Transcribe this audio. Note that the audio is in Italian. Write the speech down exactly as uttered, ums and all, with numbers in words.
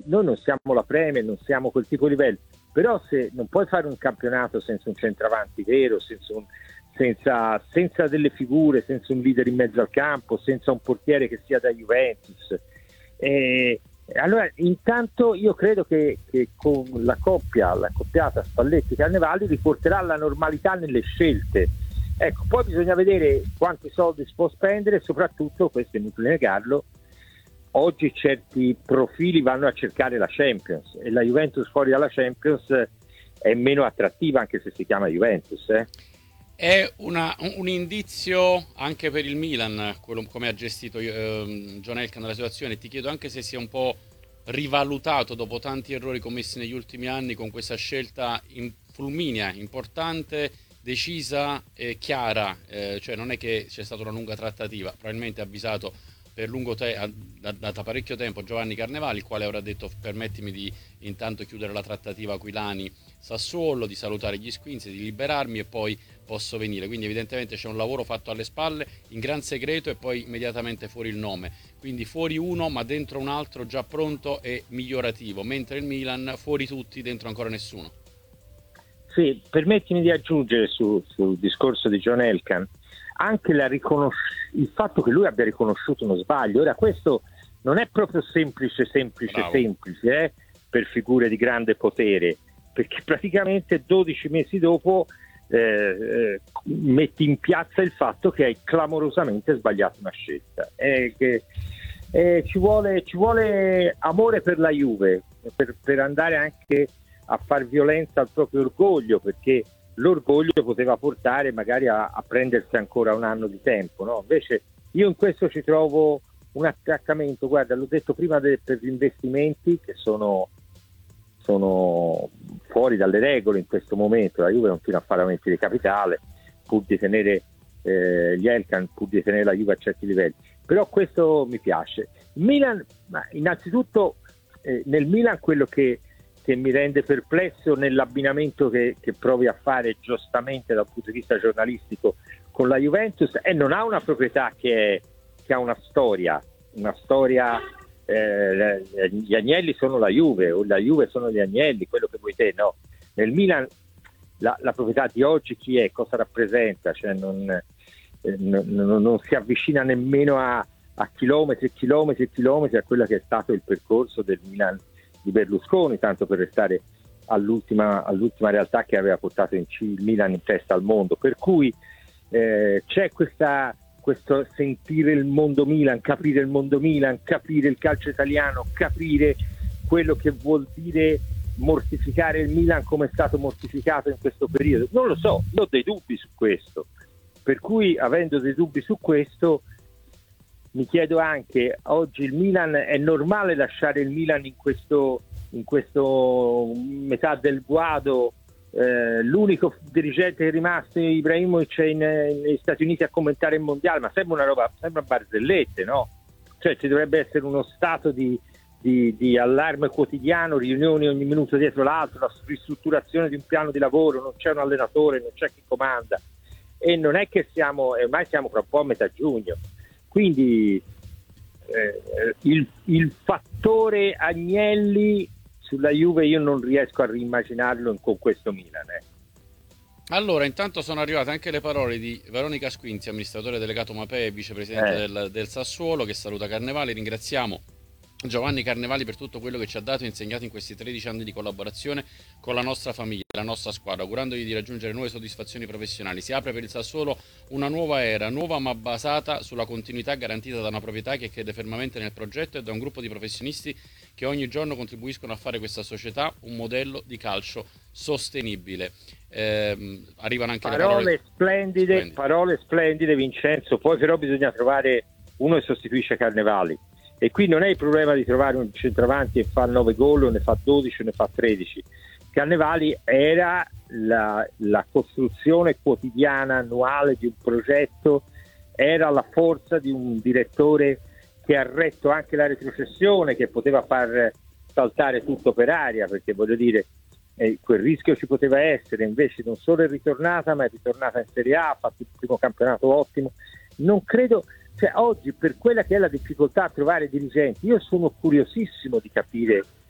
noi non siamo la Premier, non siamo quel tipo di livello, però se non puoi fare un campionato senza un centravanti vero, senza, un, senza, senza delle figure, senza un leader in mezzo al campo, senza un portiere che sia da Juventus, eh, allora intanto io credo che, che con la coppia, la coppiata Spalletti-Carnevali riporterà la normalità nelle scelte. Ecco, poi bisogna vedere quanti soldi si può spendere e soprattutto, questo è inutile negarlo, oggi certi profili vanno a cercare la Champions e la Juventus fuori dalla Champions è meno attrattiva, anche se si chiama Juventus. Eh. È una, un indizio anche per il Milan, quello come ha gestito eh, John Elkann la situazione. Ti chiedo anche se si è un po' rivalutato dopo tanti errori commessi negli ultimi anni con questa scelta in fulminea, importante, decisa e chiara, eh, cioè non è che c'è stata una lunga trattativa, probabilmente ha avvisato per lungo te- da, da, da parecchio tempo Giovanni Carnevali, il quale ora ha detto permettimi di intanto chiudere la trattativa Aquilani Sassuolo, di salutare gli squinzi, di liberarmi e poi posso venire. Quindi evidentemente c'è un lavoro fatto alle spalle in gran segreto e poi immediatamente fuori il nome, quindi fuori uno ma dentro un altro già pronto e migliorativo, mentre il Milan fuori tutti, dentro ancora nessuno. Sì, permettimi di aggiungere su, sul discorso di John Elkann anche la riconosc- il fatto che lui abbia riconosciuto uno sbaglio. Ora questo non è proprio semplice, semplice, Bravo. semplice eh, per figure di grande potere, perché praticamente dodici mesi dopo eh, eh, metti in piazza il fatto che hai clamorosamente sbagliato una scelta. Eh, che, eh, ci vuole, ci vuole amore per la Juve, per, per andare anche a far violenza al proprio orgoglio, perché l'orgoglio poteva portare magari a, a prendersi ancora un anno di tempo, no? Invece io in questo ci trovo un attaccamento, guarda, l'ho detto prima de, per gli investimenti che sono, sono fuori dalle regole in questo momento. La Juve non fino a fare aumenti di capitale pur di tenere eh, gli Elkann, pur di tenere la Juve a certi livelli, però questo mi piace. Milan, ma innanzitutto eh, nel Milan quello che che mi rende perplesso nell'abbinamento che, che provi a fare giustamente dal punto di vista giornalistico con la Juventus, e non ha una proprietà che, è, che ha una storia, una storia, eh, gli Agnelli sono la Juve o la Juve sono gli Agnelli, quello che vuoi te, no? Nel Milan la, la proprietà di oggi chi è, cosa rappresenta, cioè non, eh, non, non, non si avvicina nemmeno a, a chilometri e chilometri e chilometri a quello che è stato il percorso del Milan di Berlusconi, tanto per restare all'ultima, all'ultima realtà che aveva portato in C- il Milan in testa al mondo, per cui eh, c'è questa, questo sentire il mondo Milan, capire il mondo Milan, capire il calcio italiano, capire quello che vuol dire mortificare il Milan come è stato mortificato in questo periodo. Non lo so, io ho dei dubbi su questo, per cui avendo dei dubbi su questo mi chiedo anche, oggi il Milan, è normale lasciare il Milan in questo, in questo metà del guado, eh, l'unico dirigente che è rimasto, Ibrahimovic, in, negli Stati Uniti a commentare il mondiale, ma sembra una roba, sembra barzellette, no? Cioè ci dovrebbe essere uno stato di, di, di allarme quotidiano, riunioni ogni minuto dietro l'altro, la ristrutturazione di un piano di lavoro, non c'è un allenatore, non c'è chi comanda, e non è che siamo, ormai siamo fra un po' a metà giugno. Quindi eh, il, il fattore Agnelli sulla Juve io non riesco a rimmaginarlo con questo Milan. Eh. Allora, intanto sono arrivate anche le parole di Veronica Squinzi, amministratore delegato Mapei e vicepresidente Eh. del, del Sassuolo, che saluta Carnevali. Ringraziamo Giovanni Carnevali per tutto quello che ci ha dato e insegnato in questi tredici anni di collaborazione con la nostra famiglia, la nostra squadra, augurandogli di raggiungere nuove soddisfazioni professionali. Si apre per il Sassuolo una nuova era, nuova ma basata sulla continuità garantita da una proprietà che crede fermamente nel progetto e da un gruppo di professionisti che ogni giorno contribuiscono a fare questa società un modello di calcio sostenibile. Eh, arrivano anche parole le parole splendide, splendide, parole splendide Vincenzo, poi però bisogna trovare uno che sostituisce Carnevali. E qui non è il problema di trovare un centravanti e fa nove gol o ne fa dodici o ne fa tredici. Carnevali era la, la costruzione quotidiana, annuale di un progetto, era la forza di un direttore che ha retto anche la retrocessione, che poteva far saltare tutto per aria, perché voglio dire, eh, quel rischio ci poteva essere, invece non solo è ritornata, ma è ritornata in Serie A, ha fatto il primo campionato ottimo. Non credo... Cioè, oggi, per quella che è la difficoltà a trovare dirigenti, io sono curiosissimo di capire